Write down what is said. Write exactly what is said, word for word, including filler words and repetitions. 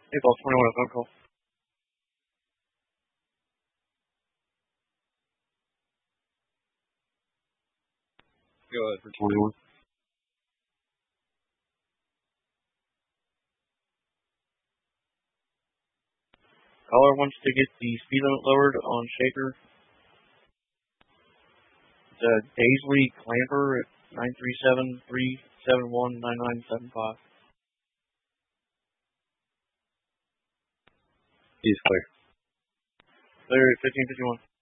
Hey, Ball twenty-one, a phone call. Go ahead for twenty-one. Caller wants to get the speed limit lowered on Shaker. It's a Daisley Clamper at nine three seven, three seven one, nine nine seven five. He's clear. Clear at fifteen fifty-one.